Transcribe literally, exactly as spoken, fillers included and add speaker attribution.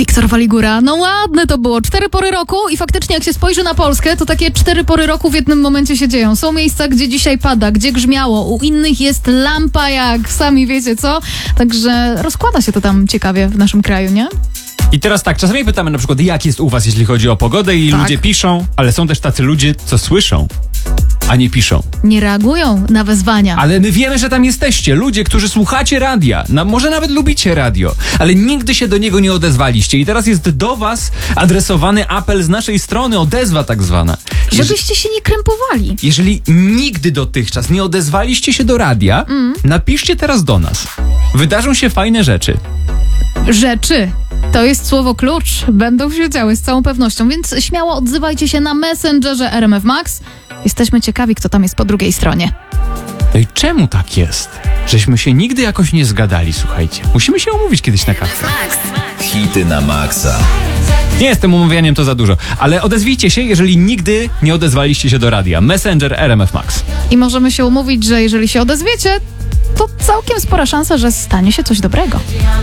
Speaker 1: Wiktor Waligura. No ładne to było. Cztery pory roku i faktycznie jak się spojrzy na Polskę, to takie cztery pory roku w jednym momencie się dzieją. Są miejsca, gdzie dzisiaj pada, gdzie grzmiało. U innych jest lampa jak sami wiecie co. Także rozkłada się to tam ciekawie w naszym kraju, nie?
Speaker 2: I teraz tak, czasami pytamy na przykład, jak jest u was, jeśli chodzi o pogodę i
Speaker 1: Tak.
Speaker 2: ludzie piszą, ale są też tacy ludzie, co słyszą, a nie piszą.
Speaker 1: Nie reagują na wezwania.
Speaker 2: Ale my wiemy, że tam jesteście. Ludzie, którzy słuchacie radia. Na, może nawet lubicie radio, ale nigdy się do niego nie odezwaliście. I teraz jest do was adresowany apel z naszej strony, odezwa tak zwana. Jeż-
Speaker 1: Żebyście się nie krępowali.
Speaker 2: Jeżeli nigdy dotychczas nie odezwaliście się do radia, mm. napiszcie teraz do nas. Wydarzą się fajne rzeczy.
Speaker 1: Rzeczy. To jest słowo klucz. Będą się działy z całą pewnością, więc śmiało odzywajcie się na Messengerze R M F Max. Jesteśmy ciekawi, kto tam jest po drugiej stronie.
Speaker 2: No i czemu tak jest? Żeśmy się nigdy jakoś nie zgadali, słuchajcie. Musimy się umówić kiedyś na kawę.
Speaker 3: Hity na maksa.
Speaker 2: Nie jestem umawianiem, to za dużo. Ale odezwijcie się, jeżeli nigdy nie odezwaliście się do radia. Messenger R M F Max.
Speaker 1: I możemy się umówić, że jeżeli się odezwiecie, to całkiem spora szansa, że stanie się coś dobrego.